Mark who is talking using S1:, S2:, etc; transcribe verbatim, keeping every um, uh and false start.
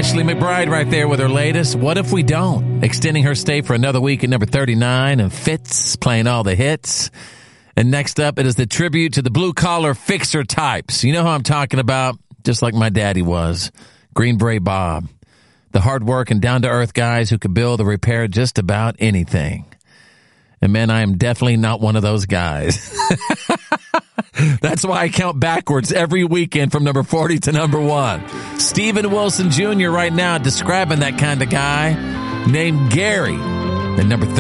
S1: Ashley McBryde right there with her latest, What If We Don't? Extending her stay for another week at number thirty-nine, and Fitz playing all the hits. And next up, it is the tribute to the blue-collar fixer types. You know who I'm talking about? Just like my daddy was. Green Beret Bob. The hard work and down-to-earth guys who could build or repair just about anything. And man, I am definitely not one of those guys. That's why I count backwards every weekend from number forty to number one. Steven Wilson Junior right now describing that kind of guy named Gary. And number